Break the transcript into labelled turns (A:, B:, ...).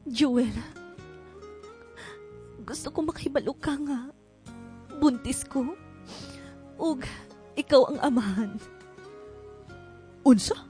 A: Jewel, gusto ko makahibalo ka nga. Buntis ko. Ug, ikaw ang amahan.
B: Unsa?